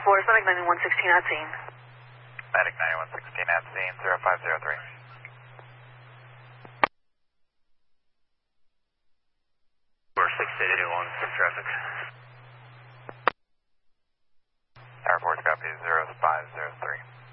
4, is Medic 9116 at scene. Medic 9116 at scene, 0503. We're 681 for traffic. Airport copy 0503.